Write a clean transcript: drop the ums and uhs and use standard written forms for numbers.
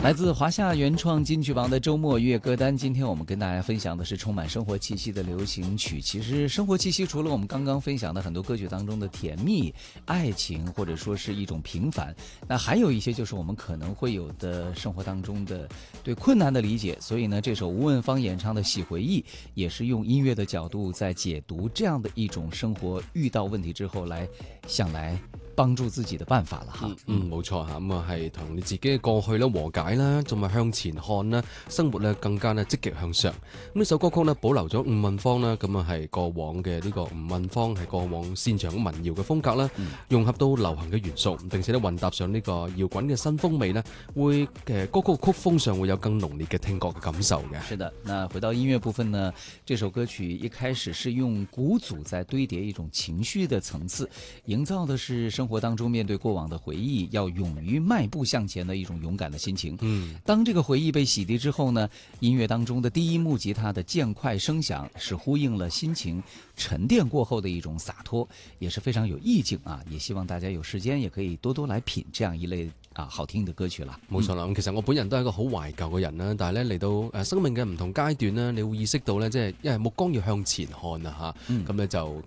来自华夏原创金曲榜的周末乐歌单，今天我们跟大家分享的是充满生活气息的流行曲。其实生活气息除了我们刚刚分享的很多歌曲当中的甜蜜、爱情，或者说是一种平凡，那还有一些就是我们可能会有的生活当中的对困难的理解。所以呢，这首吴汶芳演唱的《洗回忆》也是用音樂的角度在解讀這樣的一種生活遇到問題之後來想來幫助自己的辦法啦嚇。 冇錯嚇，咁啊係同你自己嘅過去咧和解啦，仲係向前看啦，生活咧更加咧積極向上。咁呢首歌曲咧保留咗吳汶芳啦，咁啊係過往嘅呢個吳汶芳係過往擅長民謠嘅風格啦，融合到流行嘅元素，並且咧混搭上呢個搖滾嘅新風味咧，會歌曲曲風上會有更濃烈嘅聽覺嘅感受嘅。 是的，那回到音樂部分呢，這首歌曲一開始是用鼓組在堆疊一種情緒的層次，營造的是生活當中面對過往的回憶，要勇於邁步向前的一種勇敢的心情。當這個回憶被洗滌之後呢，音樂當中的第一幕吉他的漸快聲響是呼應了心情沉澱過後的一種灑脫，也是非常有意境啊！也希望大家有時間也可以多多來品這樣一類好聽的歌曲啦。 冇錯啦，咁其實我本人都係一個好懷舊嘅人啦，但係咧嚟到生命嘅唔同階段咧，你會意識到咧，即係因為目光要向前看啊嚇，咁咧就